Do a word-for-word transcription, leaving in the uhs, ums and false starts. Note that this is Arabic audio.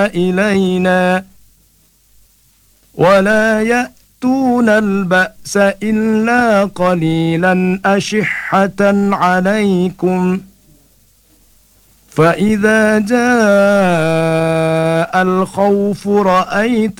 إلينا ولا يأتون البأس إلا قليلا أشحة عليكم فإذا جاء الخوف رأيت